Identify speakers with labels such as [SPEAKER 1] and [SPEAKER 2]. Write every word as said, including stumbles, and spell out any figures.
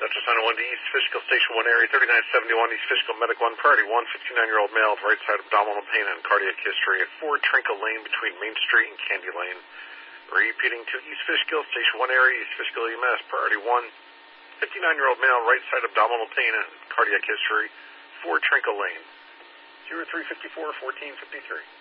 [SPEAKER 1] Metro Center one to East Fishkill Station one area, thirty-nine seventy-one East Fishkill Medic one, priority one, fifty-nine-year-old male with right side abdominal pain and cardiac history at four Trinkle Lane between Main Street and Candy Lane. Repeating to East Fishkill Station one area, East Fishkill E M S, priority one, fifty-nine-year-old male, right side abdominal pain and cardiac history, four Trinkle Lane. zero three five four, one four five three.